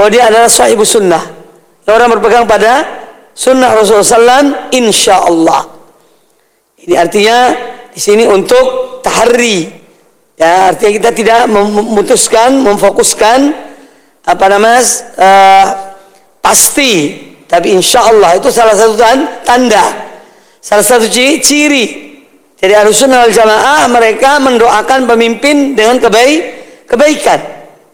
bahwa dia adalah sahibus sunnah, orang berpegang pada sunnah Rasulullah SAW, insya Allah. Ini artinya di sini untuk tahari, ya, artinya kita tidak memutuskan, memfokuskan pasti, tapi insya Allah itu salah satu tanda, salah satu ciri. Jadi Ahlussunnah wal Jamaah mereka mendoakan pemimpin dengan kebaikan.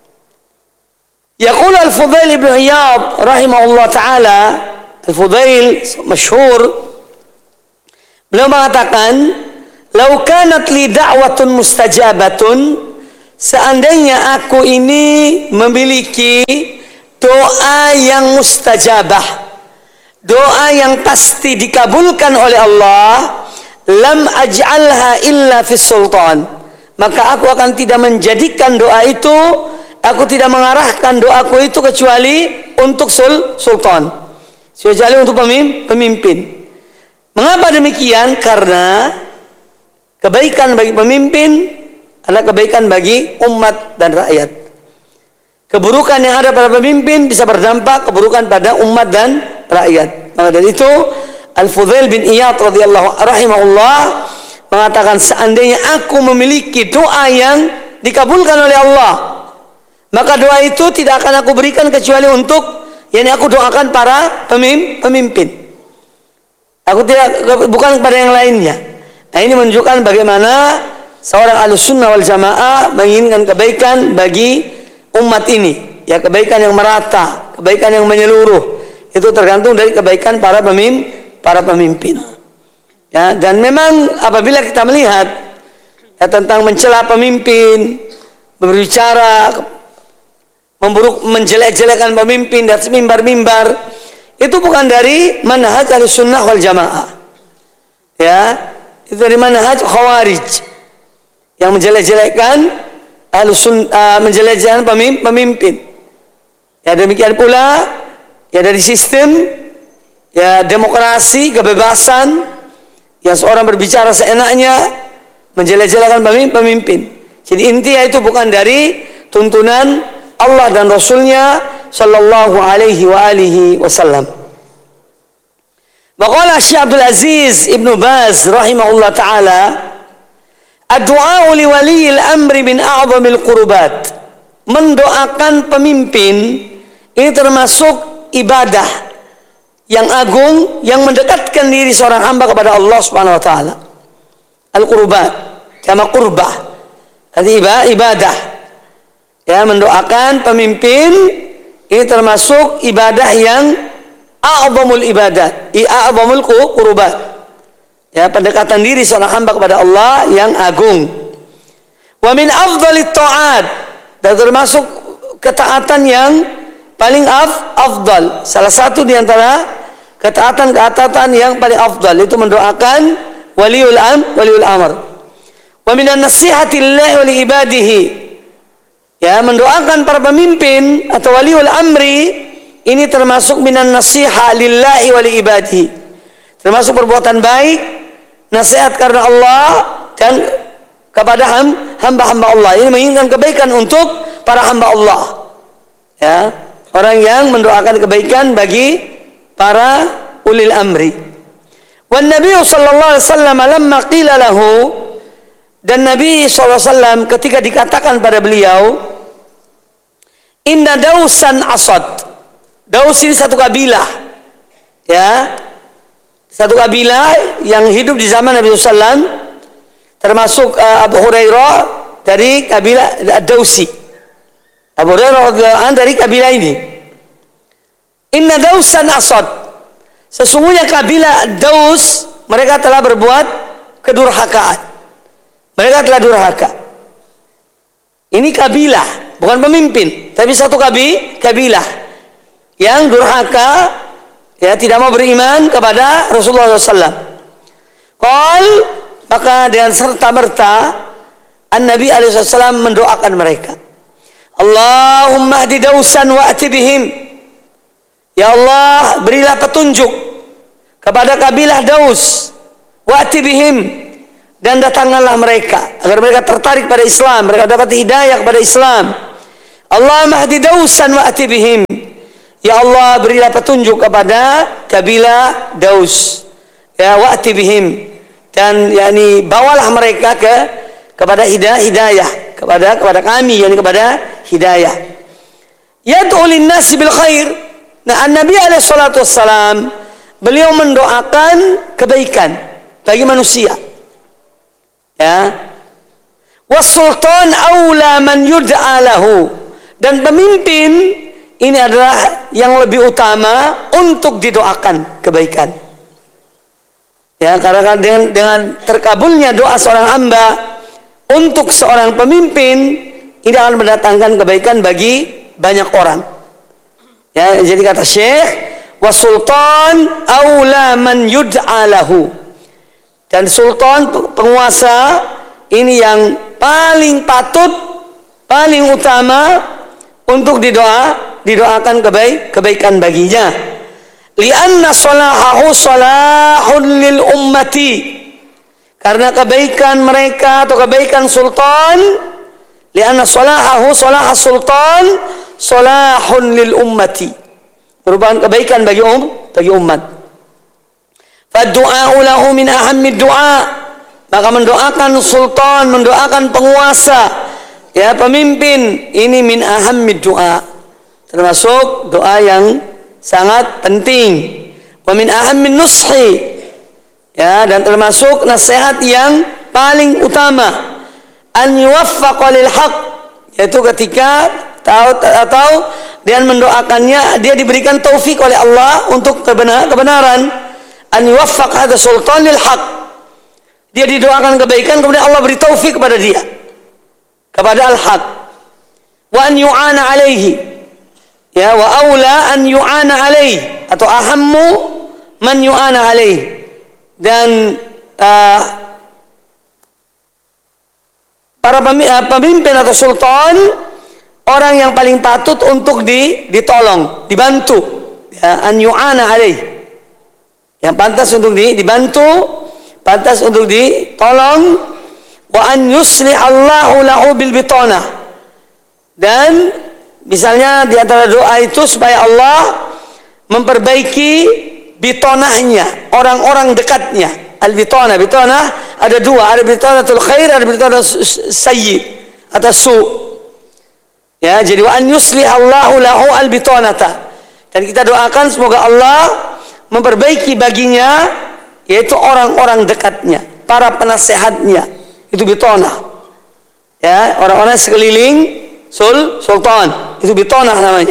Yaqul Al-Fudail ibn Iyad rahimahullah ta'ala, Al-Fudail masyhur, beliau mengatakan, "Lau kanat li da'watun mustajabatun," seandainya aku ini memiliki doa yang mustajabah, doa yang pasti dikabulkan oleh Allah, lam aj'alha illa fis sultan, maka aku akan tidak menjadikan doa itu, aku tidak mengarahkan doaku itu kecuali untuk sultan, kecuali untuk pemimpin. Mengapa demikian? Karena kebaikan bagi pemimpin adalah kebaikan bagi umat dan rakyat. Keburukan yang ada pada pemimpin bisa berdampak keburukan pada umat dan rakyat. Maka dari itu Al-Fudail bin Iyad radhiyallahu rahimahullah mengatakan, seandainya aku memiliki doa yang dikabulkan oleh Allah, maka doa itu tidak akan aku berikan kecuali untuk yang aku doakan para pemimpin. Aku bukan kepada yang lainnya. Nah, ini menunjukkan bagaimana seorang Ahlussunnah wal Jamaah menginginkan kebaikan bagi umat ini, ya, kebaikan yang merata, kebaikan yang menyeluruh. Itu tergantung dari kebaikan para pemimpin. Ya, dan memang apabila kita melihat ya, tentang mencela pemimpin, berbicara menjelek-jelekan pemimpin dan mimbar-mimbar, itu bukan dari manhaj Ahlussunnah wal Jamaah. Ya, itu dari manhaj Khawarij yang menjelek-jelekan menjelek-jelekan pemimpin. Ya, demikian pula ya dari sistem ya demokrasi, kebebasan, yang seorang berbicara seenaknya, menjelek-jelekan pemimpin. Jadi intinya itu bukan dari tuntunan Allah dan Rasulnya sallallahu alaihi wa alihi wasallam. Maqala Syekh Abdul Aziz Ibnu Baz rahimahullah taala, ad-du'a li waliyil amri min a'zamil qurbat. Mendoakan pemimpin ini termasuk ibadah yang agung yang mendekatkan diri seorang hamba kepada Allah Subhanahu wa taala. Al-qurbat, kama qurbah. Arti ibadah. Ya, mendoakan pemimpin ini termasuk ibadah yang a'zamul ibadat, a'zamul qurbat. Ya, pendekatan diri seorang hamba kepada Allah yang agung. Wa min afdalit ta'at, dan termasuk ketaatan yang paling afdal. Salah satu di antara ketaatan yang paling afdal itu mendoakan waliul amr. Wa minan nasihati lillahi wa li ibadihi. Ya, mendoakan para pemimpin atau waliul amri ini termasuk minan nasiha lillahi wa li ibadihi. Termasuk perbuatan baik, nasihat karena Allah dan kepada hamba-hamba Allah. Ini menginginkan kebaikan untuk para hamba Allah. Ya, orang yang mendoakan kebaikan bagi para ulil amri. Wan Nabi sallallahu alaihi wasallam lamma qila lahu, dan Nabi sallallahu alaihi wasallam ketika dikatakan pada beliau, inna dausan asad. Daus ini satu kabilah. Ya. Satu kabilah yang hidup di zaman Nabi sallallahu alaihi wasallam, termasuk Abu Hurairah dari kabilah Dausi. Abu Hurairah dari kabilah ini. Inna dausan asad. Sesungguhnya kabilah Daus mereka telah berbuat kedurhakaan. Mereka telah durhaka. Ini kabilah, bukan pemimpin, tapi satu kabilah yang durhaka, ya, tidak mau beriman kepada Rasulullah SAW. Qal, maka dengan serta-merta An-Nabi SAW mendoakan mereka. Allahumma hdi dausan wa'ti bihim. Ya Allah, berilah petunjuk kepada kabilah Daus, wa'ti bihim, dan datangkanlah mereka agar mereka tertarik pada Islam, mereka dapat hidayah kepada Islam. Allahumma hdi Dausan wa ati bihim. Ya Allah, berilah petunjuk kepada kabilah Daus. Ya, wa ati bihim. Dan yakni bawalah mereka kepada hidayah, kepada kami, yakni kepada hidayah. Yad'u lin-nasi bil khair. Nah, Nabi alaihi salatu wassalam, beliau mendoakan kebaikan bagi manusia. Ya. Was-sultan aula man yud'a lahu. Dan pemimpin ini adalah yang lebih utama untuk didoakan kebaikan. Ya, karena dengan terkabulnya doa seorang hamba untuk seorang pemimpin, ini akan mendatangkan kebaikan bagi banyak orang. Ya, jadi kata Syekh, wasultan aula man yud'a lahu. Dan sultan, penguasa, ini yang paling patut, paling utama untuk didoakan kebaikan baginya. Lianna salahahu salahun lil ummati. Karena kebaikan mereka atau kebaikan sultan, lianna salahahu salah sultan salahun lil ummati. Merupakan kebaikan bagi umat. Faddu'a'u lahu min ahammid du'a. Maka mendoakan sultan, mendoakan penguasa, ya pemimpin, ini min ahammid du'a, termasuk doa yang sangat penting. Wa min ahammin nushi, ya, dan termasuk nasihat yang paling utama. An yuwaffaqa lil haq, yaitu ketika atau dia mendoakannya, dia diberikan taufik oleh Allah untuk kebenaran. An yuwaffaq hadha sultan lil haq, dia didoakan kebaikan, kemudian Allah beri taufik kepada dia, kepada al-haq. Wa an yu'ana alaihi, ya, wa aula an yu'ana alaihi, atau ahammu man yu'ana alaihi. Dan para pemimpin atau sultan, orang yang paling patut untuk ditolong, dibantu, ya, an yu'ana alaihi, yang pantas untuk dibantu, pantas untuk ditolong. Wa an yuslih Allahu lahu bil bitanah. Dan misalnya di antara doa itu supaya Allah memperbaiki bitonahnya, orang-orang dekatnya. Al-bitanah, bitanah ada dua, ada bitanatul khair, ada bitanah sayyi atau su. Ya, jadi wa an yuslih Allahu lahu al-bitanata. Dan kita doakan semoga Allah memperbaiki baginya, yaitu orang-orang dekatnya, para penasehatnya, itu bitonah. Ya, orang-orang sekeliling sultan, itu bitonah namanya.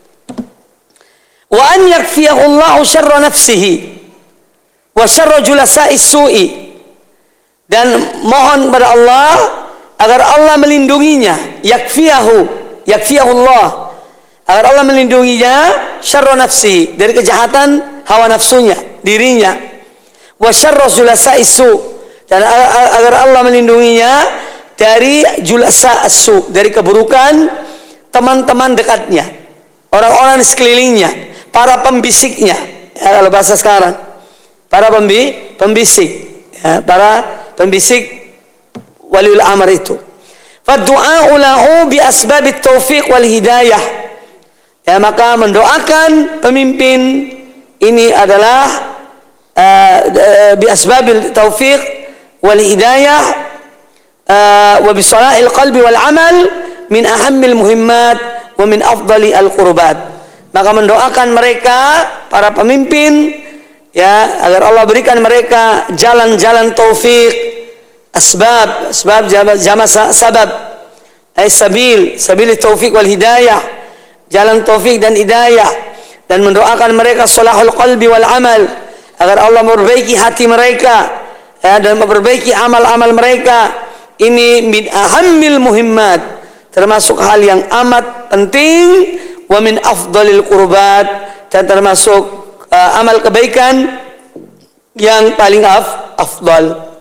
Wa an yakfiyahu Allahu syarra nafsihi wa syarra julasa'is su'i. Dan mohon kepada Allah agar Allah melindunginya, yakfiyahu Allah, agar Allah melindunginya syarra nafsihi, dari kejahatan hawa nafsunya, dirinya. Wa syarra julasa'is su', dan agar Allah melindunginya dari julasa as-su, dari keburukan teman-teman dekatnya, orang-orang di sekelilingnya, para pembisiknya, ya, kalau bahasa sekarang, para pembisik, ya, para pembisik waliul amr itu. Faddu'a'u lahu bi asbabit taufiq wal hidayah. Ya, maka mendoakan pemimpin ini adalah bi asbabil taufiq wal hidayah wa bi salahil qalbi wal amal min ahammil muhimmat wa min afdali al qurbat. Maka mendoakan mereka, para pemimpin, ya, agar Allah berikan mereka jalan-jalan taufik, asbab jama sabab, sabil taufik wal hidayah, jalan taufik dan hidayah. Dan mendoakan mereka salahul qalbi wal amal, agar Allah memperbaiki hati mereka, ya, dan memperbaiki amal-amal mereka. Ini min ahammil muhimmat, termasuk hal yang amat penting, wa min afdalil qurbat, dan termasuk amal kebaikan yang paling afdal.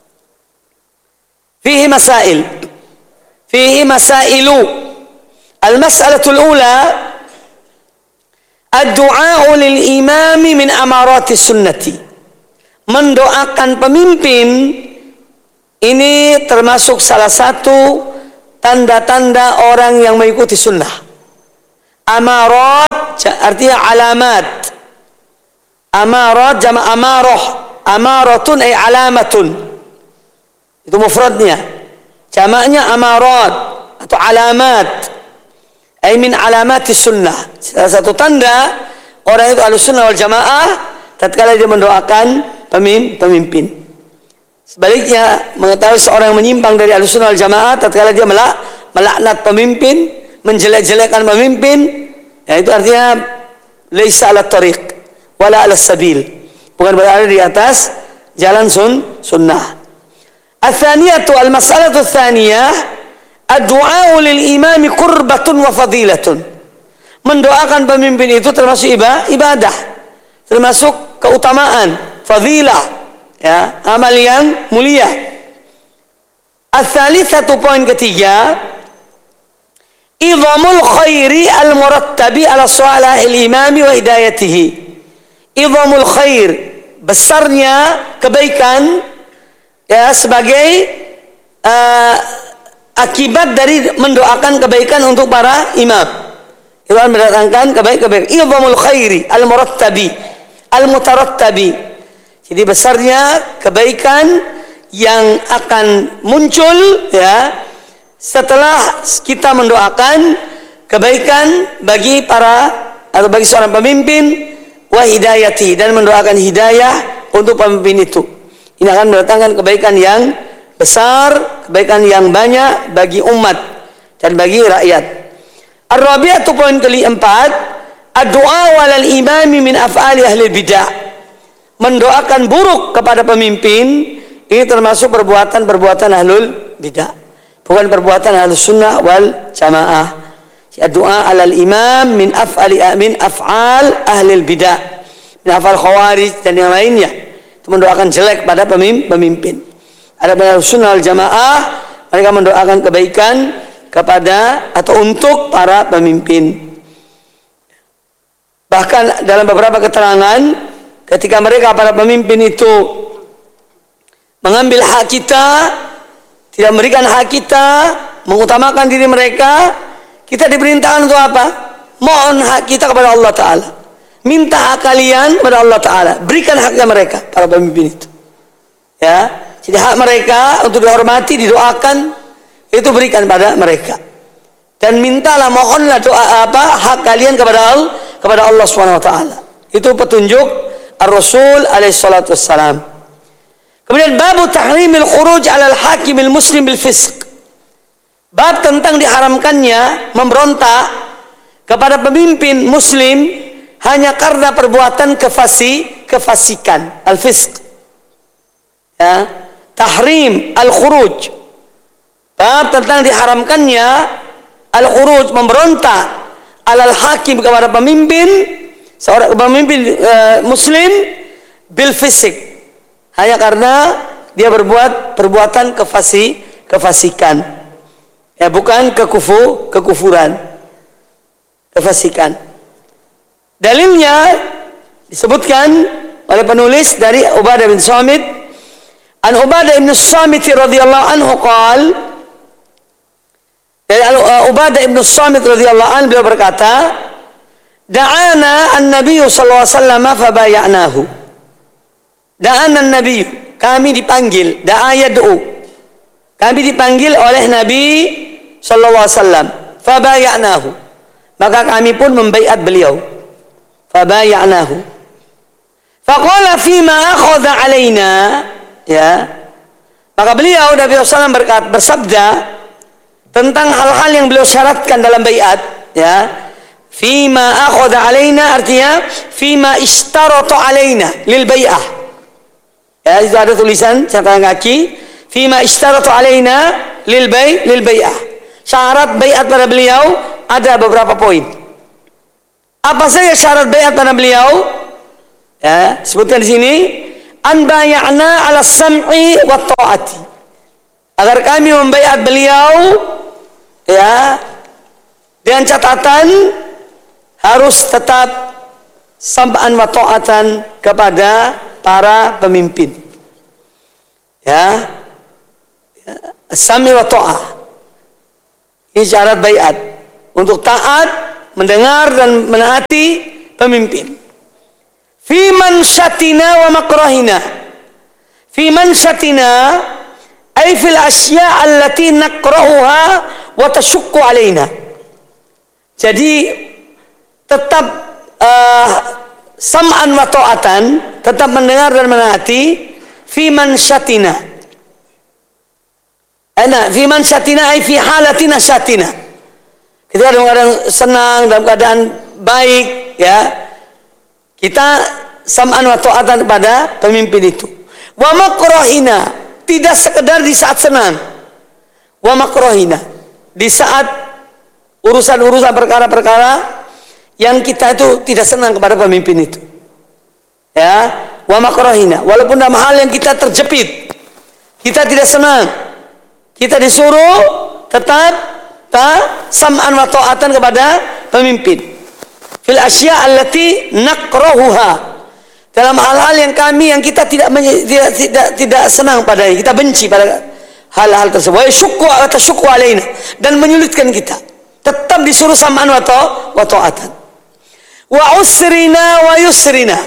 Fihi masailu. Al-mas'alatul ula, ad-du'a lil imami min amarati sunnati. Mendoakan pemimpin ini termasuk salah satu tanda-tanda orang yang mengikuti sunnah. Amarat artinya alamat. Amarat jama' amarah. Amaratun ay alamatun. Itu mufradnya. Jamaknya amarat atau alamat. Ay min alamati sunnah. Salah satu tanda orang itu ahlussunnah wal jamaah tatkala dia mendoakan pemimpin. Sebaliknya, mengetahui seorang yang menyimpang dari ahlussunnah wal jamaah tatkala dia melaknat pemimpin, menjelek-jelekkan pemimpin, ya itu artinya laisa ala tariq wala ala sabil, bukan berada di atas jalan sunnah. Ats-tsaniyatu al-mas'alatu ats-tsaniyah ad-du'a lil imami qurbatun wa fadilatun. Mendoakan pemimpin itu termasuk ibadah, termasuk keutamaan, fadilah, ya, amal yang mulia. Ats-tsalitsatu, poin ketiga, idhamul khairi al-murattabi ala salahil imami wa hidayatihi. Idhamul khair, besarnya kebaikan, ya, sebagai akibat dari mendoakan kebaikan untuk para imam. Itu mendatangkan kebaikan. Idhamul khairi al-murattabi al-mutarattabi. Jadi besarnya kebaikan yang akan muncul, ya, setelah kita mendoakan kebaikan bagi bagi seorang pemimpin, wa hidayati, dan mendoakan hidayah untuk pemimpin itu. Ini akan mendatangkan kebaikan yang besar, kebaikan yang banyak bagi umat dan bagi rakyat. Ar-rabi'atu, poin keempat, ad-du'a walal imami min af'ali ahli bidah. Mendoakan buruk kepada pemimpin ini termasuk perbuatan ahlul bidah, bukan perbuatan ahlus sunnah wal jamaah. Ad-du'a alal imam min af'al ahli bidah, min af'al khawarij dan yang lainnya. Itu mendoakan jelek pada pemimpin. Ada ahlus sunnah wal jamaah, mereka mendoakan kebaikan kepada atau untuk para pemimpin. Bahkan dalam beberapa keterangan, ketika mereka para pemimpin itu mengambil hak kita, tidak memberikan hak kita, mengutamakan diri mereka, kita diperintahkan untuk apa? Mohon hak kita kepada Allah Ta'ala. Minta hak kalian kepada Allah Ta'ala. Berikan haknya mereka, para pemimpin itu. Ya, jadi hak mereka untuk dihormati, didoakan, itu berikan pada mereka. Dan mintalah, mohonlah hak kalian kepada Allah Subhanahu wa taala. Itu petunjuk Ar-Rasul alaihi salatu wassalam. Kemudian babu tahrimil khuruj 'alal hakimil muslim bil fisq. Bab tentang diharamkannya memberontak kepada pemimpin muslim hanya karena perbuatan kefasikan, al-fisq. Ya, tahrim al-khuruj. Bab tentang diharamkannya al-khuruj, memberontak, alal hakim, kepada pemimpin, seorang pemimpin muslim, bil fisik, hanya karena dia berbuat perbuatan kefasikan, ya, bukan kekufuran, kefasikan. Dalilnya disebutkan oleh penulis dari Ubadah bin Samit. An Ubadah bin Samit radhiyallahu anhu qala, dari Ubadah bin Samit radhiyallahu anhu, beliau berkata, da'ana an-nabiy sallallahu alaihi wasallam fabayanahu. Da'ana an-nabiy, kami dipanggil, da'a yad'u, kami dipanggil oleh Nabi sallallahu alaihi wasallam, fabayanahu, maka kami pun membaiat beliau. Fabayanahu. Faqala fima akhadha alaina, ya, maka beliau Nabi sallallahu alaihi wasallam bersabda tentang hal-hal yang beliau syaratkan dalam baiat, ya. Fima akhadha alaina artinya fima ishtarata alaina lil bai'ah. Ya, itu ada tulisan catatan kaki, fima ishtarata alaina lil bai'ah. Syarat baiat pada beliau ada beberapa poin. Apa saja syarat baiat pada beliau? Ya, sebutkan di sini, an bay'ana 'ala sam'i wa ta'ati. Agar kami membaiat beliau, ya, dengan catatan harus tetap sam'an wa ta'atan kepada para pemimpin. Ya, sam'i wa ta'ah. Ini syarat baiat. Untuk taat, mendengar dan menaati pemimpin. Fi mansyatina wa makrahina. Fi mansyatina ay fil asya' allati nakrahuha wa tashukku alaina. Jadi tetap sam'an wa ta'atan, tetap mendengar dan menaati fi mansyatina. Fi mansyatina ay fi halatina syatina. Ketika dalam keadaan senang, dalam keadaan baik, ya, kita sam'an wa ta'atan kepada pemimpin itu. Wa makrahina, tidak sekedar di saat senang. Wa makrahina, di saat urusan-urusan perkara-perkara yang kita itu tidak senang kepada pemimpin itu. Ya, wa makrahina, walaupun dalam hal yang kita terjepit, kita tidak senang, kita disuruh tetap sam'an wa ta'atan kepada pemimpin. Fil asya' allati nakrahuha, dalam hal-hal yang kita tidak senang padanya, kita benci pada hal-hal tersebut. Wa yashukku alaina, dan menyulitkan kita. Tetap disuruh sam'an wa ta'atan. Wa usrina wa yusrina.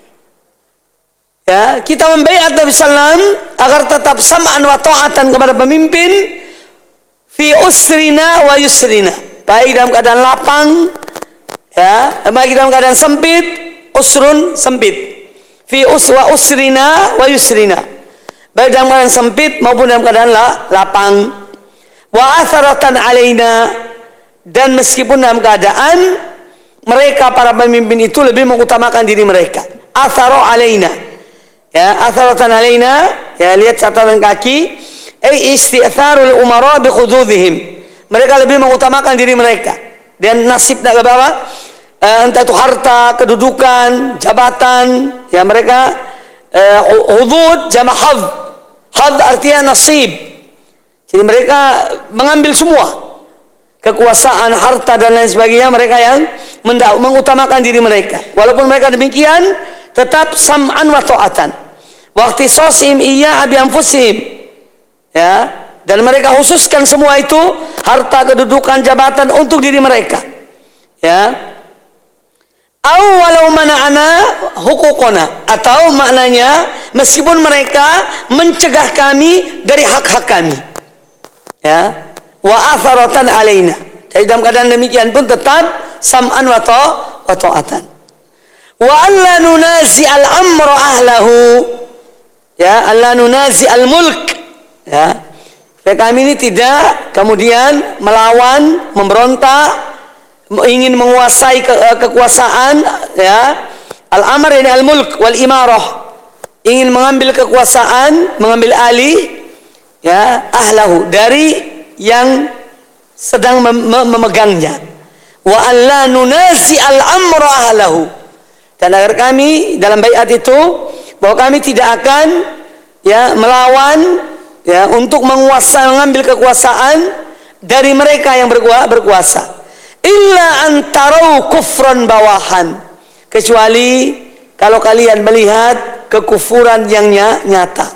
Ya, kita membaiat Nabi sallam agar tetap sam'an wa ta'atan kepada pemimpin fi usrina wa yusrina. Baik dalam keadaan lapang, ya, baik dalam keadaan sempit, usrun sempit. Fi wa usrina wa yusrina. Baik dalam keadaan sempit maupun dalam keadaan lapang. Wa atharatan alaina, dan meskipun dalam keadaan mereka para pemimpin itu lebih mengutamakan diri mereka. Atharu alaina. Ya, atharatan alaina, ya, lihat catatan kaki. Isti'tharul umara bi khududihim. Mereka lebih mengutamakan diri mereka dan nasib nak bawa, entah itu harta, kedudukan, jabatan, ya, mereka hudud jama' hadh. Hadh artinya nasib. Jadi mereka mengambil semua kekuasaan, harta dan lain sebagainya, mereka yang mengutamakan diri mereka. Walaupun mereka demikian, tetap sam'an wa ta'atan. Wa ikhtisasim iyya'a bi anfusihim. Ya, dan mereka khususkan semua itu, harta, kedudukan, jabatan untuk diri mereka. Ya. Walau mana'ana hukukona, atau maknanya meskipun mereka mencegah kami dari hak-hak kami. Ya. Wa atharatan alaina. Jadi dalam keadaan demikian pun tetap sam'an wa ta'atan. Wa alla nunazi al-amra ahlahu. Ya, alla nunazi al-mulk. Ya, kami ini tidak kemudian melawan, memberontak, ingin menguasai kekuasaan, ya. Al-amr ini al-mulk wal imarah, ingin mengambil kekuasaan, mengambil alih, ya, ahlahu, dari yang sedang memegangnya. Wa alla nunazi al-amra ahlahu, dan agar kami dalam baiat itu bahwa kami tidak akan, ya, melawan, ya, untuk mengambil kekuasaan dari mereka yang berkuasa. Illa antarau kufran bawahan, kecuali kalau kalian melihat kekufuran yang nyata.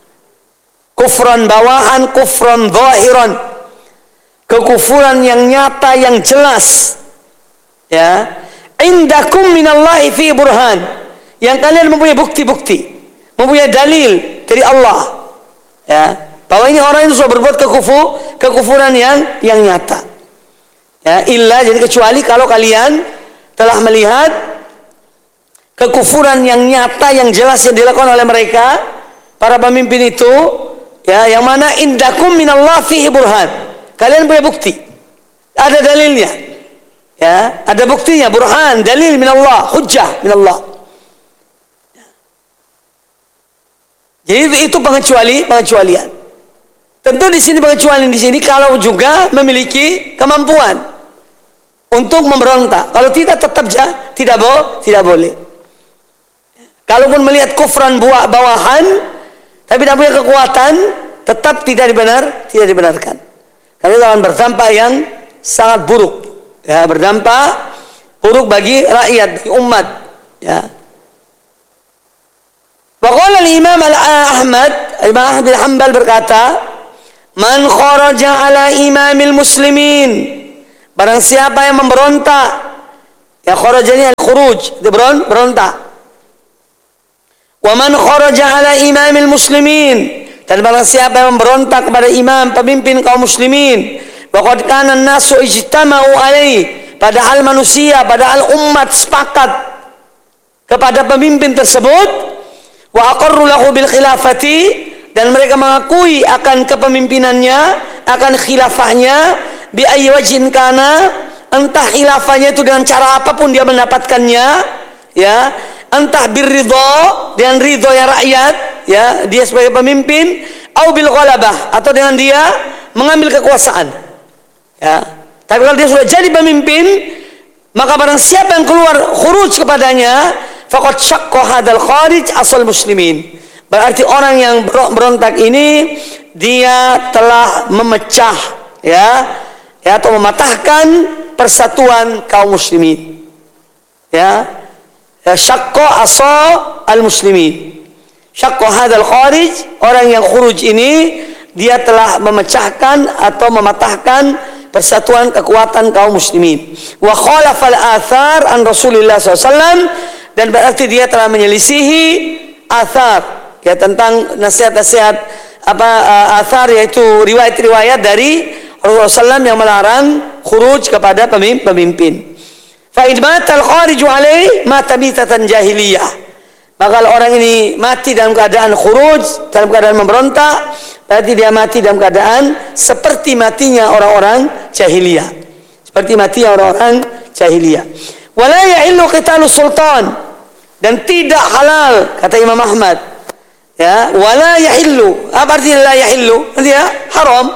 Kufran bawahan, kufran zahiran, kekufuran yang nyata, yang jelas. Ya, indakum minallahi fi burhan, yang kalian mempunyai bukti-bukti, mempunyai dalil dari Allah, ya, bahwa ini orang itu sudah berbuat kekufuran yang nyata. Ya, illa, jadi kecuali kalau kalian telah melihat kekufuran yang nyata, yang jelas yang dilakukan oleh mereka para pemimpin itu, ya, yang mana indakum minallah fihi burhan, kalian punya bukti, ada dalilnya, ya, ada buktinya, burhan, dalil minallah, hujjah minallah. Jadi itu pengecualian. Tentu di sini pengecualian di sini kalau juga memiliki kemampuan untuk memberontak. Kalau tidak, tetap tidak boleh. Kalaupun melihat kufran bawahan tapi tidak punya kekuatan, tetap tidak dibenarkan. Karena itu akan berdampak yang sangat buruk. Ya, berdampak buruk bagi rakyat, bagi umat. Ya. Waqala al-Imam Ahmad bin Hanbal berkata, Man kharaja ala imamil muslimin, barang siapa yang memberontak, ya kharaja ini al-khuruj, berontak. Wa man kharaja ala imamil muslimin, dan barang siapa yang memberontak kepada imam pemimpin kaum muslimin, waqad kana an-nasu ijtama'u alaihi, padahal manusia, padahal umat sepakat kepada pemimpin tersebut, wa aqarru lahu bil khilafati, dan mereka mengakui akan kepemimpinannya, akan khilafahnya, bi ayyi wajhin kana, entah khilafahnya itu dengan cara apapun dia mendapatkannya, ya, entah birridha, dengan ridho ya rakyat, ya, dia sebagai pemimpin, au bil ghalabah, atau dengan dia mengambil kekuasaan, ya. Tapi kalau dia sudah jadi pemimpin, maka barang siapa yang keluar khuruj kepadanya, faqad syaqqa hadzal kharij asal muslimin, berarti orang yang berontak ini dia telah memecah, ya, atau mematahkan persatuan kaum muslimin, ya. Syaqqa asal al muslimin, syaqqa hadzal kharij, orang yang khuruj ini dia telah memecahkan atau mematahkan persatuan kekuatan kaum muslimin. Wa khalafal athar an Rasulillah SAW, dan berarti dia telah menyelisihi athar, ya, tentang nasihat-nasihat athar, yaitu riwayat-riwayat dari Rasulullah SAW yang melarang khuruj kepada pemimpin. Fa in matal khariju alaihi mata mitatan jahiliyah, maka kalau orang ini mati dalam keadaan khuruj, dalam keadaan memberontak, berarti dia mati dalam keadaan seperti matinya orang-orang jahiliyah. Seperti matinya orang-orang jahiliyah. Wala yahillu qitalu sultan, dan tidak halal, kata Imam Ahmad. Ya, wala yahillu. Apa artinya la yahillu? Dia haram.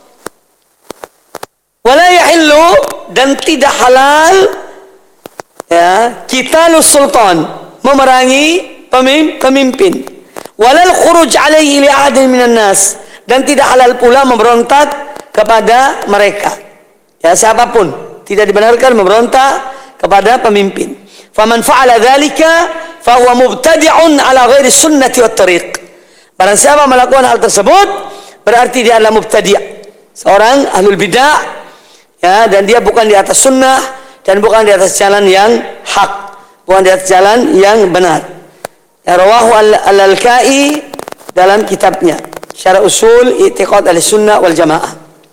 Wala yahillu, dan tidak halal, ya, qitalu sultan, memerangi pemimpin. Walal khuruj alaihi li ahadin minan nas, dan tidak halal pula memberontak kepada mereka, ya, siapapun tidak dibenarkan memberontak kepada pemimpin. Faman fa'ala dzalika fa huwa mubtadi'un ala ghairi sunnati wat tariq, barang siapa melakukan hal tersebut berarti dia adalah mubtadi', seorang ahlul bidah, ya, dan dia bukan di atas sunnah dan bukan di atas jalan yang hak, bukan di atas jalan yang benar. Ya, rawahu al-Alkai dalam kitabnya Syarah Usul I'tiqad Ahlussunnah wal Jamaah.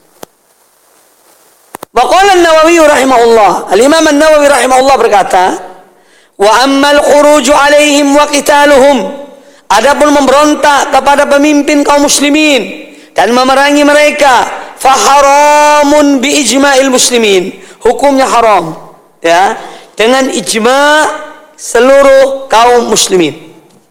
Wa qala an-Nawawi rahimahullah, al-Imam an-Nawawi rahimahullah berkata, wa ammal khuruju alaihim wa qitaluhum, adapun memberontak kepada pemimpin kaum muslimin dan memerangi mereka, fa haramun bi ijma'il muslimin, hukumnya haram, ya, dengan ijma' seluruh kaum muslimin.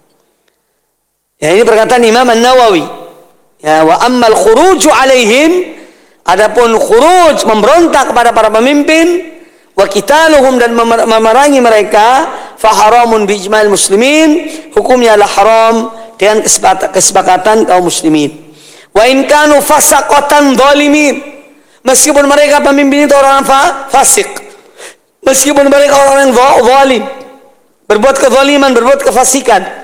Ya, ini perkataan Imam An-Nawawi. Ya, wa ammal khuruju alaihim, adapun khuruj memberontak kepada para pemimpin, wa qitaluhum, dan memerangi mereka, fa haramun bi ijma'il muslimin, hukumnya adalah haram dengan kesepakatan kaum muslimin. Wa in kanu fasaqatan zalimin, meskipun mereka pemimpin itu orang fasik, meskipun mereka orang yang zalim, berbuat kezaliman, berbuat kefasikan,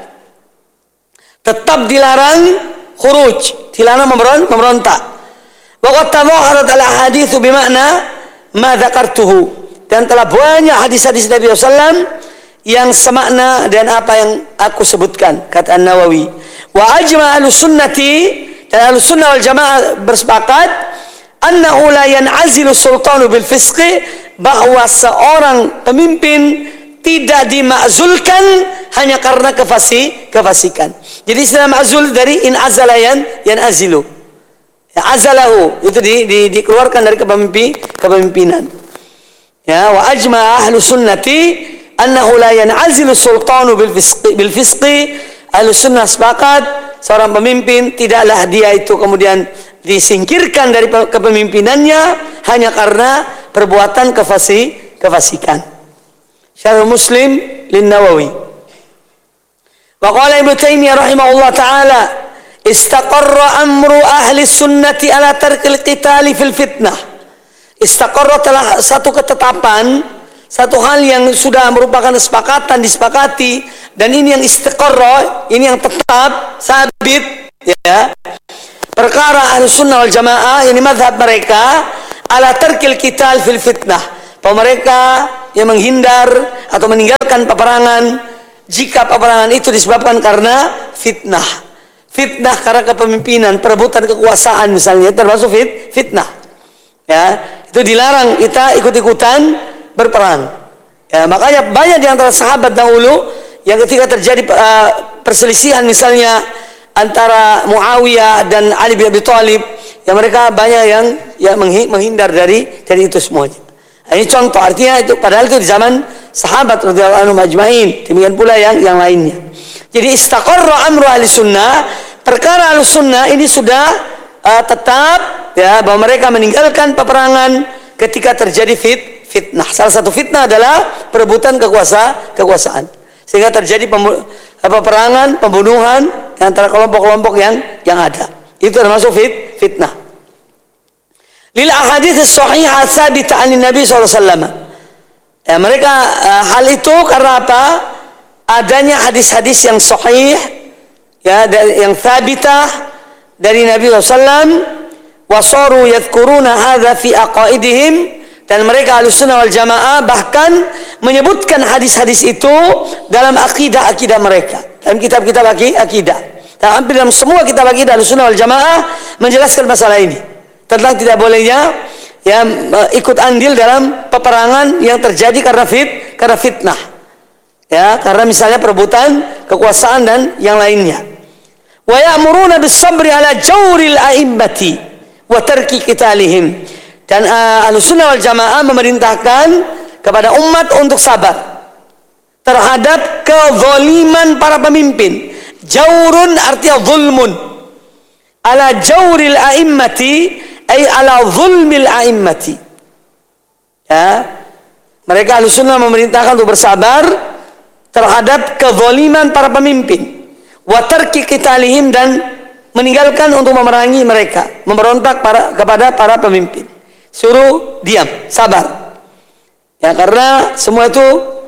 tetap dilarang khuruj, dilarang memberontak. Wa qad tadhaharat al-ahadits bimakna ma dzakartuhu, dan telah banyak hadis-hadis Nabi SAW yang semakna dan apa yang aku sebutkan, kata An-Nawawi. Wa ajma' ahlussunnati, dan ahlussunnah wal jamaah bersepakat, annahu la yan'azilu sultanu bil fisqi, bahwa seorang pemimpin tidak dimakzulkan hanya karena kefasikan. Jadi istilah ma'zul dari in azala yan'azilu, ya, azalahu itu dikeluarkan dari kepemimpinan. Ya, wa ajma' ahlu sunnati annahu la yan'azilu sultanu bil fisqi, ahlu sunnah sepakat seorang pemimpin tidaklah dia itu kemudian disingkirkan dari kepemimpinannya hanya karena perbuatan kefasikan. Syarah Muslim lin-Nawawi. Wa qala Ibnu Taimiyah rahimahullah taala, istaqarra amru ahli sunnati ala tarkil qitali fil fitnah. Istaqarra telah satu ketetapan, satu hal yang sudah merupakan kesepakatan, disepakati, dan ini yang istiqarra, ini yang tetap, sabit, ya, perkara Ahlussunnah wal Jamaah, ini mazhab mereka, ala tarkil qital fil fitnah, bahwa mereka yang menghindar atau meninggalkan peperangan jika peperangan itu disebabkan karena fitnah. Fitnah karena kepemimpinan, perebutan kekuasaan misalnya, termasuk fitnah. Ya, itu dilarang kita ikut-ikutan berperang. Ya, makanya banyak di antara sahabat dahulu yang ketika terjadi perselisihan misalnya antara Muawiyah dan Ali bin Abi Thalib, yang mereka banyak yang menghindar dari itu semuanya. Ini contoh, artinya itu padahal itu di zaman sahabat radhiyallahu anhum ajmain. Demikian pula yang lainnya. Jadi istaqarra amru ahli sunnah, perkara ahli sunnah ini sudah tetap ya, bahwa mereka meninggalkan peperangan ketika terjadi fitnah. Salah satu fitnah adalah perebutan kekuasaan. Sehingga terjadi peperangan, pembunuhan antara kelompok-kelompok yang ada. Itu termasuk fitnah. Lil ahadits as-sahihah tsabitah 'an Nabi sallallahu alaihi wasallam. Ya, mereka hal itu karena apa? Adanya hadis-hadis yang sahih ya, yang tsabitah dari Nabi sallallahu alaihi wasallam, wasaru yadhkuruna hadza fi aqaidihim, dan mereka Ahlussunnah wal Jamaah bahkan menyebutkan hadis-hadis itu dalam akidah mereka, dalam kitab-kitab akidah. Dan hampir dalam semua kitab akidah Ahlussunnah wal Jamaah menjelaskan masalah ini, tentang tidak bolehnya ya ikut andil dalam peperangan yang terjadi karena fitnah. Ya, karena misalnya perebutan kekuasaan dan yang lainnya. Wa ya'muruna bis-sabri ala jawril a'immati wa tarki qitalihim. Dan Ahlussunnah wal Jamaah memerintahkan kepada umat untuk sabar terhadap kezaliman para pemimpin. Jawrun artinya zulmun. Ala jawril a'immati ay ala zulmil a'immati. Ya. Mereka Ahlussunnah memerintahkan untuk bersabar terhadap kezaliman para pemimpin. Wa tarki qitalihim, dan meninggalkan untuk memerangi mereka, memberontak kepada para pemimpin. Suruh diam, sabar. Ya, karena semua itu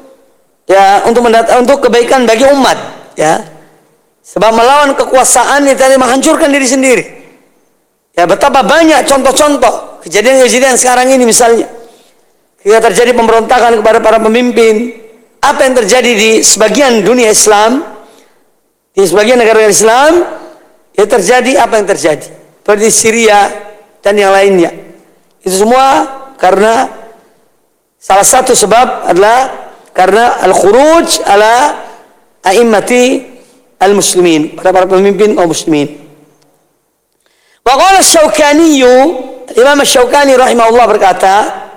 ya untuk kebaikan bagi umat, ya. Sebab melawan kekuasaan itu tadi menghancurkan diri sendiri. Ya, betapa banyak contoh-contoh kejadian-kejadian sekarang ini misalnya. Ketika terjadi pemberontakan kepada para pemimpin, apa yang terjadi di sebagian dunia Islam, di sebagian negara Islam, ya terjadi apa yang terjadi. Seperti Syria dan yang lainnya. Itu semua karena salah satu sebab adalah karena al-khuruj ala a'immati al-muslimin, para pemimpin kaum muslimin. Wa qala Asy-Syaukani, Imam Asy-Syaukani rahimahullah berkata,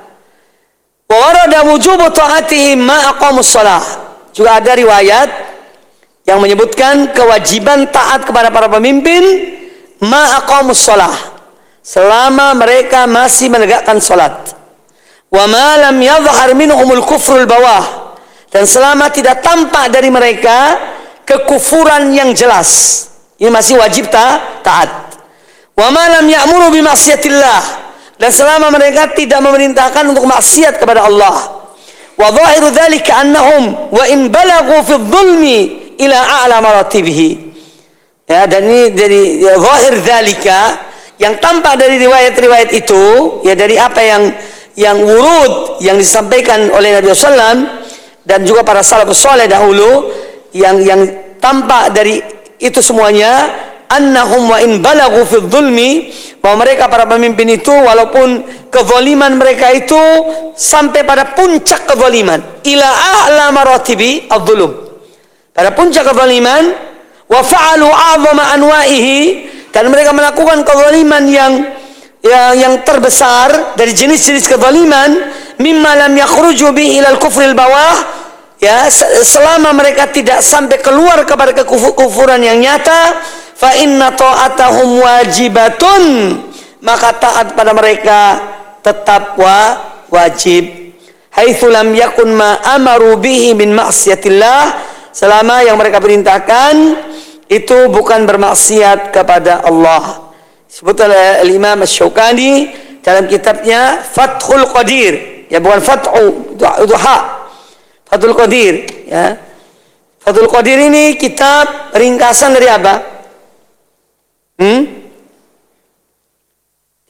wa warada wujubu ta'atihim ma aqamus shalah. Juga ada riwayat yang menyebutkan kewajiban taat kepada para pemimpin ma aqamus shalah, selama mereka masih menegakkan salat. Wa ma lam yadhhar minhumul kufrul bawah, dan selama tidak tampak dari mereka kekufuran yang jelas, ini masih wajib taat. Wa ma lam ya'muru bi ma'siyatillah, dan selama mereka tidak memerintahkan untuk maksiat kepada Allah. Wa dhahiru dzalika annahum wa in balaghu fi dzulmi ila a'la maratibihi. Ya, dan ini dari zahir dzalika, yang tampak dari riwayat-riwayat itu, ya dari apa yang wurud yang disampaikan oleh Nabi SAW dan juga para salafus saleh dahulu, yang tampak dari itu semuanya, annahum wa in balaghu fi dzulmi, bahwa mereka para pemimpin itu walaupun kezaliman mereka itu sampai pada puncak kezaliman, ila a'la maratibi adz-dzulum, pada puncak kezaliman, wa fa'alu a'zama anwa'ihi, dan mereka melakukan kezaliman yang terbesar dari jenis-jenis kezaliman, mimma lam yakhruju bihi ilal kufril bawah, ya, selama mereka tidak sampai keluar kepada kekufuran yang nyata, fa inna ta'atahum wajibatun, maka taat pada mereka tetap wajib. Haitsu lam yakun ma amaru bihi min ma'siyatillah, selama yang mereka perintahkan itu bukan bermaksiat kepada Allah. Disebut oleh Imam Asy-Syaukani dalam kitabnya Fathul Qadir, ya, bukan Fathu, itu hak. Fathul Qadir, ya. Fathul Qadir ini kitab ringkasan dari apa?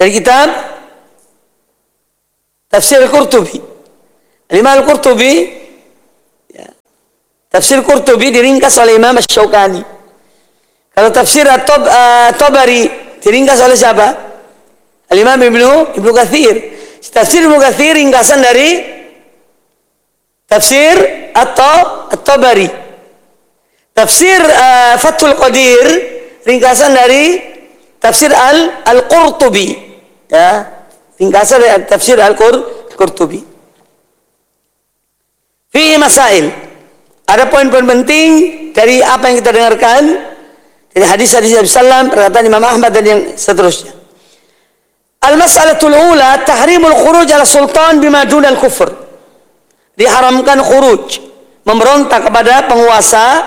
Dari kitab Tafsir Qurtubi. Imam Al-Qurtubi, ya, Tafsir Qurtubi diringkas oleh Imam Asy-Syaukani. Kalau tafsir At-Tabari diringkas oleh siapa? Al-Imam Ibnu Katsir. Tafsir Ibnu Katsir ringkasan dari Tafsir At-Tabari. Tafsir Fathul Qadir ringkasan dari Tafsir Al-Qurtubi. Ya, ringkasan dari Tafsir Al-Qurtubi. Fi masail. Ada poin-poin penting dari apa yang kita dengarkan dari hadis-hadis Nabi sallam, perkataan Imam Ahmad dan yang seterusnya. Al-mas'alatul ula tahrimul khuruj ala sultan bima dunal kufur. Diharamkan khuruj, memberontak kepada penguasa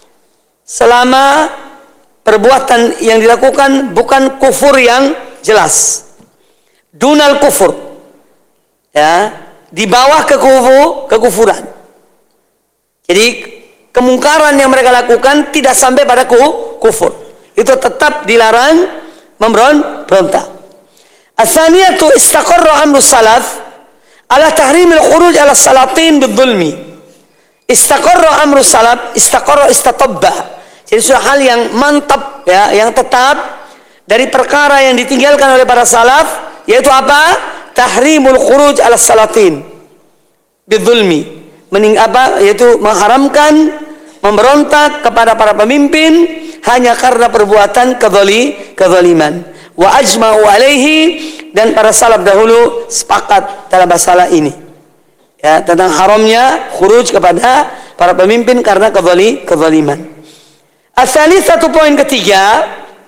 selama perbuatan yang dilakukan bukan kufur yang jelas. Dunal kufur. Ya, di bawah kekufuran. Jadi kemungkaran yang mereka lakukan tidak sampai pada kufur. Itu tetap dilarang memberontak. As-saniyatu istaqarra amru salaf ala tahrimil khuruj ala salatin bidzulmi. Istaqarra amru salaf, istaqarra istatabba. Jadi sudah hal yang mantap, ya, yang tetap dari perkara yang ditinggalkan oleh para salaf, yaitu apa? Tahrimul khuruj ala salatin bidzulmi. Yaitu mengharamkan memberontak kepada para pemimpin hanya karena perbuatan kezaliman. Wa ajma'u alaihi, dan para salaf dahulu sepakat dalam masalah ini, ya, tentang haramnya khuruj kepada para pemimpin karena kezaliman. Satu poin ketiga,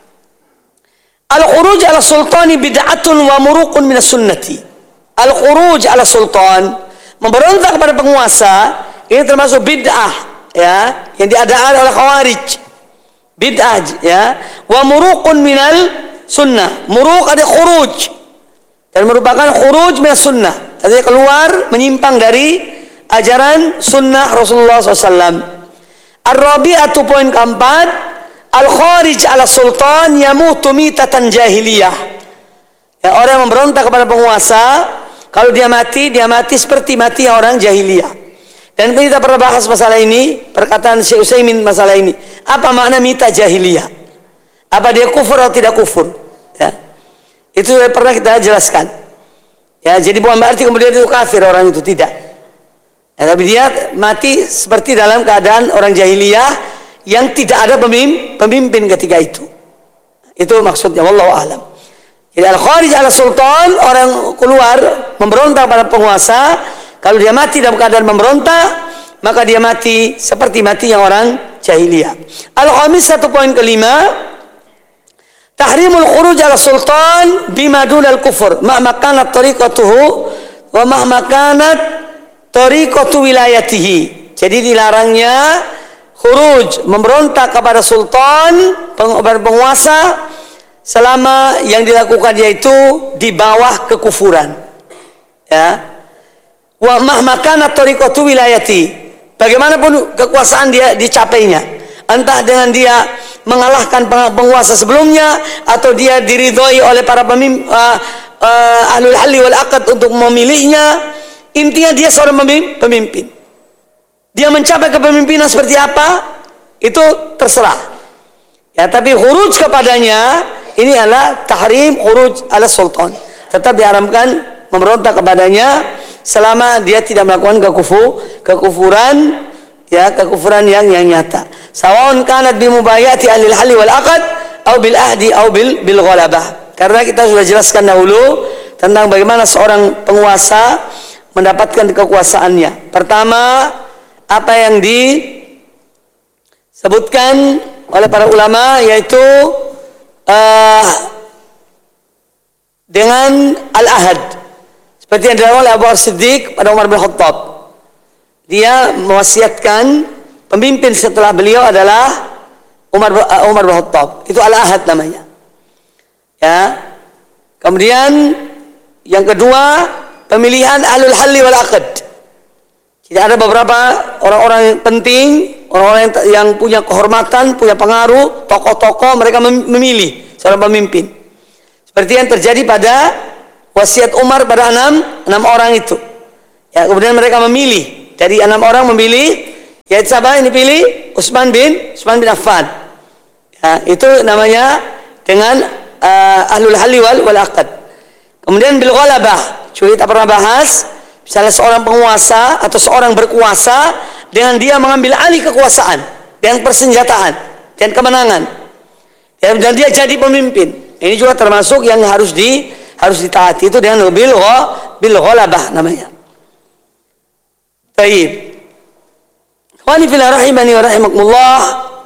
al-khuruj ala sultani bid'atun wa muruqun minas sunnati. Al-khuruj ala sultan, memberontak kepada penguasa, ini termasuk bid'ah, ya, yang diadakan oleh Khawarij. Bid'ah, ya. Wa muruqun minal sunnah. Muruq ada khuruj, dan merupakan khuruj minas sunnah. Artinya keluar, menyimpang dari ajaran sunnah Rasulullah SAW. Ar-rabi'atu, poin keempat, al-kharij ala sultan yamutu mitatan jahiliyah. Ya, orang yang memberontak kepada penguasa, kalau dia mati seperti mati orang jahiliyah. Dan kita pernah bahas masalah ini, perkataan Syekh Utsaimin masalah ini. Apa makna mita jahiliyah? Apa dia kufur atau tidak kufur? Ya. Itu pernah kita jelaskan. Ya, jadi bukan berarti kemudian itu kafir orang itu, tidak. Ya, tapi dia mati seperti dalam keadaan orang jahiliyah yang tidak ada pemimpin ketika itu. Itu maksudnya, wallahu a'lam. Jadi al-kharij ala sultan, orang keluar memberontak pada penguasa, kalau dia mati dalam keadaan memberontak, maka dia mati seperti matinya orang jahiliyah. Al-khamisatu, poin kelima, tahrimul khuruj ala sultan bima dunal kufur mahma kanat tariqatuhu wa mahma kanat tariqatu wilayatihi. Jadi dilarangnya khuruj, memberontak kepada sultan, penguasa, selama yang dilakukan yaitu di bawah kekufuran. Ya. Wa mahma kanat tariqatu wilayati. Bagaimanapun kekuasaan dia dicapainya, entah dengan dia mengalahkan penguasa sebelumnya atau dia diridhoi oleh para ahlul halli wal aqd untuk memilihnya, intinya dia seorang pemimpin. Dia mencapai kepemimpinan seperti apa itu terserah. Ya, tapi khuruj kepadanya ini adalah tahrim khuruj ala sultan. Tetap diharamkan memberontak kepadanya selama dia tidak melakukan kekufuran, ya, kekufuran yang nyata. Sawaun kanat bi mubayati alil halli wal aqd au bil ahdi au bil ghalabah. Karena kita sudah jelaskan dahulu tentang bagaimana seorang penguasa mendapatkan kekuasaannya. Pertama, apa yang disebutkan oleh para ulama yaitu dengan al-ahad, seperti yang dilakukan oleh Abu Bakar Siddiq pada Umar bin Khattab. Dia mewasiatkan pemimpin setelah beliau adalah Umar bin Khattab. Itu al-ahad namanya. Ya. Kemudian yang kedua, pemilihan ahlul halli wal aqd. Jadi ada beberapa orang-orang yang penting, orang-orang yang punya kehormatan, punya pengaruh, tokoh-tokoh, mereka memilih seorang pemimpin. Seperti yang terjadi pada wasiat Umar pada enam orang itu. Ya, kemudian mereka memilih, dari 6 orang memilih, yaitu siapa yang dipilih? Utsman bin Affan. Ya, itu namanya dengan ahlul halli wal aqd. Kemudian bil ghalabah, kita pernah bahas, misalnya seorang penguasa atau seorang berkuasa dengan dia mengambil alih kekuasaan dengan persenjataan dan kemenangan. Dan dia jadi pemimpin. Ini juga termasuk yang harus ditaati, itu dengan bil ghalabah namanya. Baik. Ikhwani fillah rahimani wa rahimakumullah.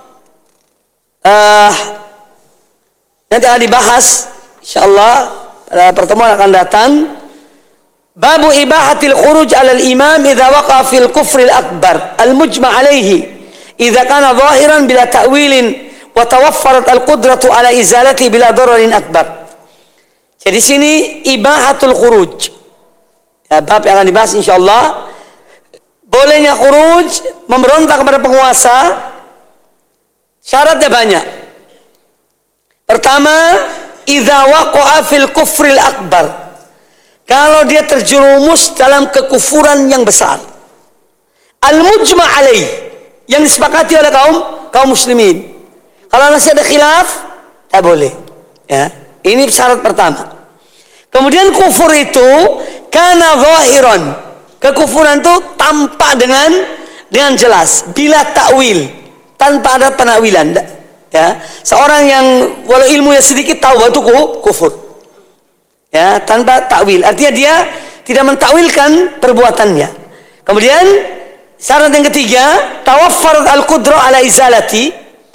Nanti akan dibahas insyaallah pada pertemuan akan datang. Babu ibahatil khuruj 'ala al-imam idza waqa'a fil kufri al-akbar al-mujma' 'alayhi idza kana zahiran bila ta'wilin wa tawaffarat al-qudratu 'ala izalati bila dararin akbar. Jadi sini ibahatul khuruj. Ya, bab yang akan dibahas insyaallah. Bolehnya khuruj, memberontak kepada penguasa. Syaratnya banyak. Pertama, idza waqa'a fil kufril akbar. Kalau dia terjerumus dalam kekufuran yang besar. Al-mujma' alaih, yang disepakati oleh kaum muslimin. Kalau masih ada khilaf, tak boleh. Ya, ini syarat pertama. Kemudian kufur itu kana zahiran. Kekufuran itu tampak dengan jelas, bila takwil, tanpa ada penakwilan. Ya, seorang yang walau ilmunya sedikit tahu bahwa itu kufur. Ya, tanpa takwil. Artinya dia tidak mentakwilkan perbuatannya. Kemudian syarat yang ketiga, tawaffarat al-qudrah ala izalati.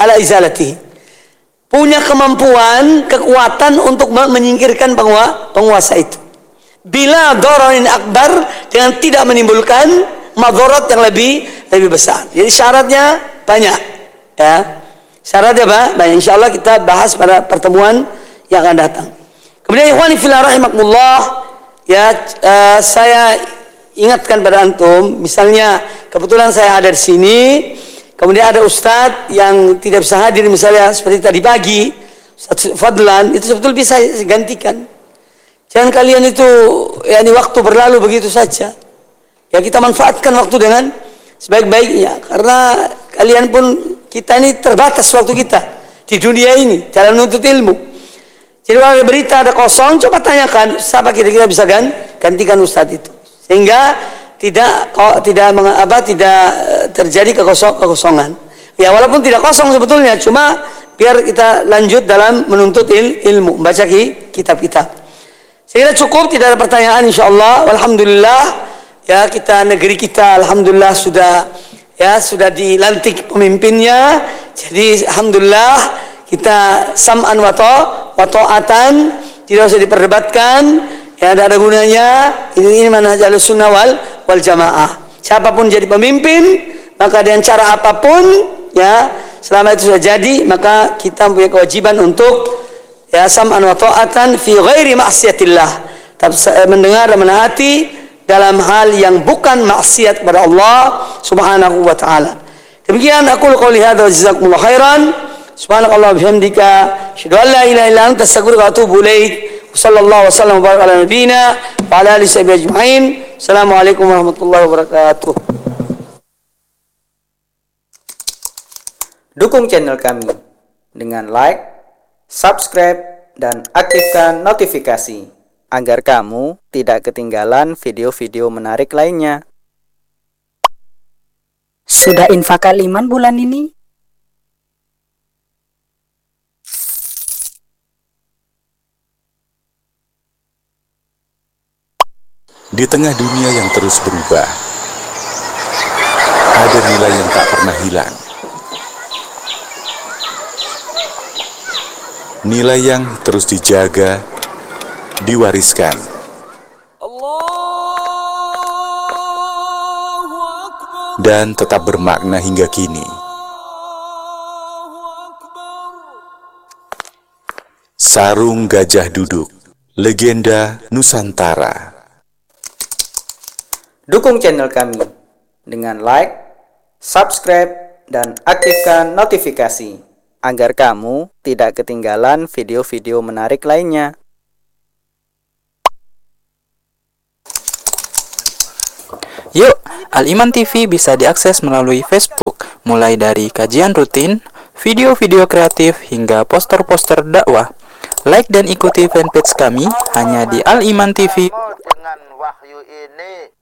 Punya kemampuan, kekuatan untuk menyingkirkan penguasa itu. Bila dararin akbar, dengan tidak menimbulkan madharat yang lebih besar. Jadi syaratnya banyak. Ya. Syaratnya banyak. Insyaallah kita bahas pada pertemuan yang akan datang. Kemudian ikhwani fillah rahimakumullah, ya, saya ingatkan pada antum, misalnya kebetulan saya ada di sini, kemudian ada ustadz yang tidak bisa hadir, misalnya seperti tadi pagi, Ustadz Fadlan, itu sebetulnya bisa gantikan. Jangan kalian itu, ya, ini waktu berlalu begitu saja. Ya, kita manfaatkan waktu dengan sebaik-baiknya, karena kalian pun, kita ini terbatas waktu kita di dunia ini dalam menuntut ilmu. Jadi kalau ada berita, ada kosong, coba tanyakan siapa kira-kira bisa gantikan ustadz itu, sehingga tidak terjadi kekosongan. Ya, walaupun tidak kosong sebetulnya, cuma biar kita lanjut dalam menuntut ilmu, membaca kitab-kitab. Saya kira cukup, tidak ada pertanyaan insyaallah. Alhamdulillah, ya, negeri kita alhamdulillah sudah dilantik pemimpinnya. Jadi alhamdulillah kita sam'an wa ta'atan, tidak usah diperdebatkan, ya, tidak ada gunanya. Ini manhaj Ahlussunnah wal Jamaah. Siapapun jadi pemimpin, maka dengan cara apapun, ya, selama itu sudah jadi, maka kita punya kewajiban untuk, ya, sam'an wa ta'atan fi ghairi ma'siyatillah, mendengar dan menaati dalam hal yang bukan maksiat kepada Allah Subhanahu wa taala. Demikian aku qouli hadza, jazakumullah khairan. Subhanakallah bihamdika, asyhadu an la ilaha illa anta, astaghfiruka wa atubu ilaik. Wassallallahu wasallam wa baraka ala nabiyyina wa ala alihi washabihi ajma'in. Assalamualaikum warahmatullahi wabarakatuh. Dukung channel kami dengan like, subscribe, dan aktifkan notifikasi agar kamu tidak ketinggalan video-video menarik lainnya. Sudah infak kaliman bulan ini? Di tengah dunia yang terus berubah, ada nilai yang tak pernah hilang. Nilai yang terus dijaga, diwariskan. Dan tetap bermakna hingga kini. Sarung Gajah Duduk, legenda Nusantara. Dukung channel kami dengan like, subscribe, dan aktifkan notifikasi agar kamu tidak ketinggalan video-video menarik lainnya. Yuk, Al-Iman TV bisa diakses melalui Facebook, mulai dari kajian rutin, video-video kreatif, hingga poster-poster dakwah. Like dan ikuti fanpage kami hanya di Al-Iman TV. Dengan wahyu ini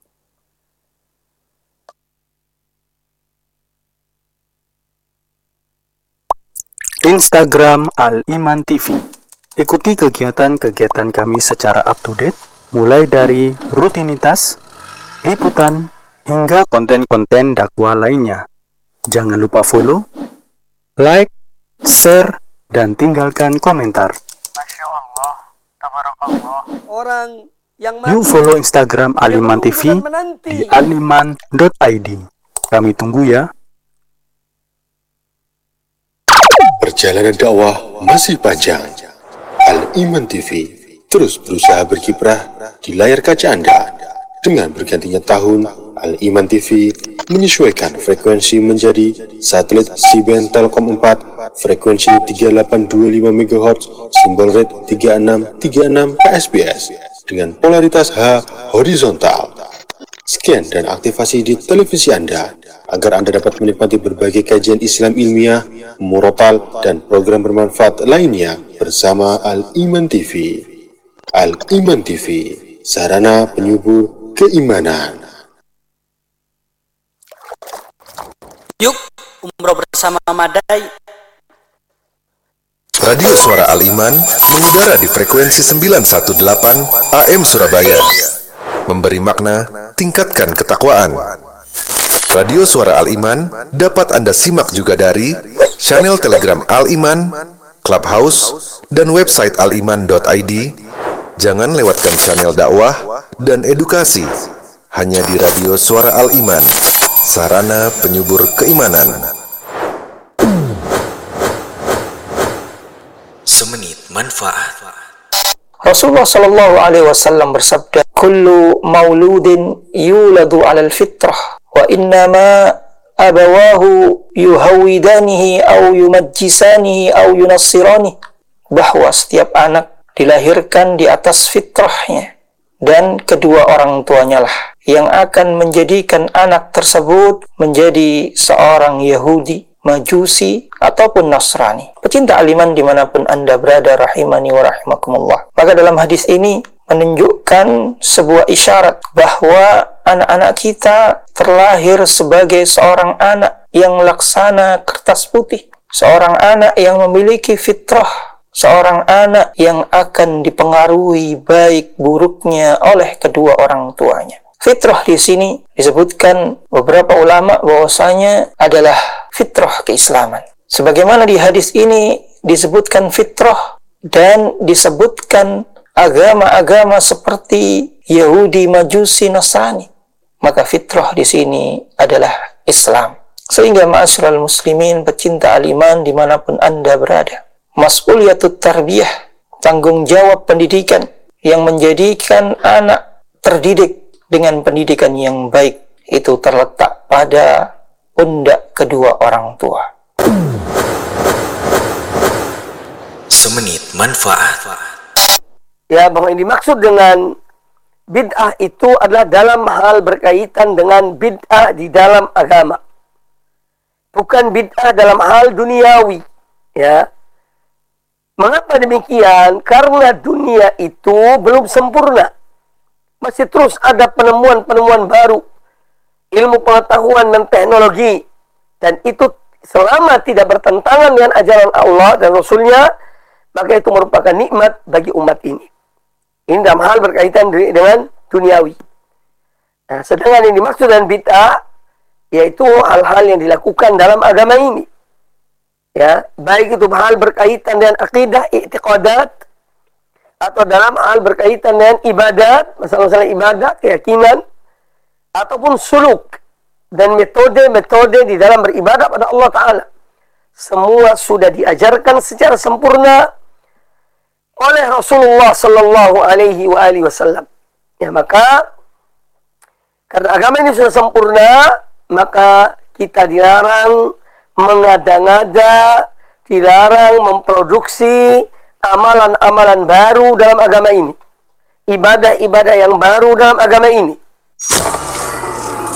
Instagram Al-Iman TV. Ikuti kegiatan-kegiatan kami secara up-to-date, mulai dari rutinitas, liputan, hingga konten-konten dakwah lainnya. Jangan lupa follow, like, share, dan tinggalkan komentar. Masya Allah, tabarakallah. Orang yang Yuk follow Instagram Al-Iman TV di aliman.id. Kami tunggu ya. Perjalanan dakwah masih panjang. Al-Iman TV terus berusaha berkiprah di layar kaca Anda. Dengan bergantinya tahun, Al-Iman TV menyesuaikan frekuensi menjadi satelit C-band Telkom 4, frekuensi 3825 MHz, simbol rate 3636 PSBS, dengan polaritas H horizontal. Scan dan aktivasi di televisi Anda, agar Anda dapat menikmati berbagai kajian Islam ilmiah, murotal, dan program bermanfaat lainnya bersama Al-Iman TV. Al-Iman TV, sarana penyubur keimanan. Yuk, umroh bersama Madai. Radio Suara Al-Iman mengudara di frekuensi 918 AM Surabaya. Memberi makna, tingkatkan ketakwaan. Radio Suara Al-Iman dapat Anda simak juga dari channel Telegram Al-Iman, Clubhouse, dan website aliman.id. Jangan lewatkan channel dakwah dan edukasi hanya di Radio Suara Al-Iman, sarana penyubur keimanan. Semenit manfaat. Rasulullah Shallallahu Alaihi Wasallam bersabda, "Kullu mauludin yuladu 'alal fitrah, wa innama abawahu yuhawidanihi aw yumajjisanihi aw yunassiranihi." Bahwa setiap anak dilahirkan di atas fitrahnya, dan kedua orang tuanya lah yang akan menjadikan anak tersebut menjadi seorang Yahudi, Majusi, ataupun Nasrani. Pecinta Al-Iman dimanapun Anda berada, rahimani wa rahimakumullah. Maka dalam hadis ini menunjukkan sebuah isyarat bahwa anak-anak kita terlahir sebagai seorang anak yang laksana kertas putih, seorang anak yang memiliki fitrah, seorang anak yang akan dipengaruhi baik buruknya oleh kedua orang tuanya. Fitrah di sini disebutkan beberapa ulama bahwasanya adalah fitrah keislaman. Sebagaimana di hadis ini disebutkan fitrah dan disebutkan agama-agama seperti Yahudi, Majusi, Nasrani, maka fitrah di sini adalah Islam. Sehingga ma'asyiral muslimin, pecinta Al-Iman dimanapun Anda berada, mas'uliyatut tarbiyah, tanggung jawab pendidikan yang menjadikan anak terdidik dengan pendidikan yang baik, itu terletak pada pundak kedua orang tua. Semenit manfaat. Ya, bahwa yang dimaksud dengan bid'ah itu adalah dalam hal berkaitan dengan bid'ah di dalam agama, bukan bid'ah dalam hal duniawi. Ya, mengapa demikian? Karena dunia itu belum sempurna. Masih terus ada penemuan-penemuan baru, ilmu pengetahuan dan teknologi. Dan itu selama tidak bertentangan dengan ajaran Allah dan Rasulnya, maka itu merupakan nikmat bagi umat ini. Ini dalam hal berkaitan dengan duniawi. Nah, sedangkan yang dimaksud dengan bid'ah, yaitu hal-hal yang dilakukan dalam agama ini. Ya, baik itu hal berkaitan dengan akidah, i'tiqadat, atau dalam hal berkaitan dengan ibadat, masalah-masalah ibadat, keyakinan, ataupun suluk dan metode-metode di dalam beribadah pada Allah Ta'ala. Semua sudah diajarkan secara sempurna oleh Rasulullah Sallallahu Alaihi Wasallam. Ya, maka karena agama ini sudah sempurna, maka kita dilarang mengada-ngada, dilarang memproduksi amalan-amalan baru dalam agama ini, ibadah-ibadah yang baru dalam agama ini.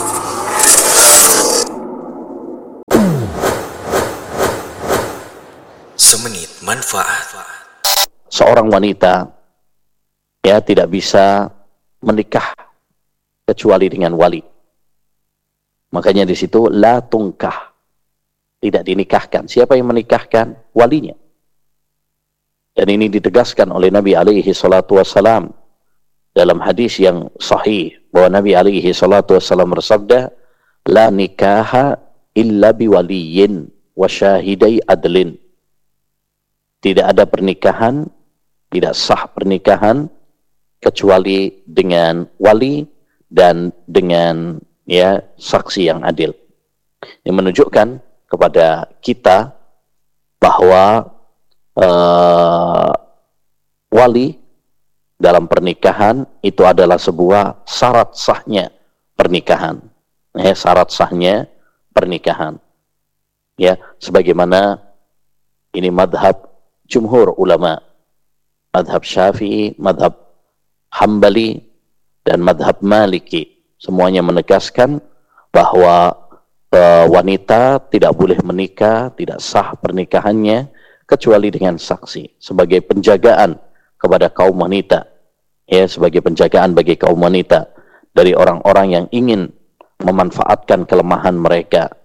Semenit manfaat. Seorang wanita ya tidak bisa menikah kecuali dengan wali. Makanya di situ la tungkah, tidak dinikahkan. Siapa yang menikahkan? Walinya. Dan ini ditegaskan oleh Nabi alaihi salatu wassalam dalam hadis yang sahih bahwa Nabi alaihi salatu wassalam bersabda, la nikaha illa biwaliyin wa syahidai adlin. Tidak ada pernikahan, tidak sah pernikahan kecuali dengan wali dan dengan ya saksi yang adil. Ini menunjukkan kepada kita bahwa wali dalam pernikahan itu adalah sebuah syarat sahnya pernikahan. Syarat sahnya pernikahan. Ya, sebagaimana ini madhab jumhur ulama, madhab Syafi'i, madhab Hambali, dan madhab Maliki. Semuanya menegaskan bahwa wanita tidak boleh menikah, tidak sah pernikahannya kecuali dengan saksi sebagai penjagaan kepada kaum wanita, ya, sebagai penjagaan bagi kaum wanita dari orang-orang yang ingin memanfaatkan kelemahan mereka